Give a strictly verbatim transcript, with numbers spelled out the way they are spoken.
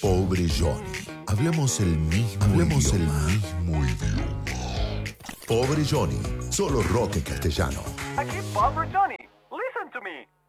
Pobre Johnny. Hablamos el mismo Hablamos idioma. el mismo idioma. Pobre Johnny. Solo rock en castellano. Aquí Pobre Johnny. Listen to me.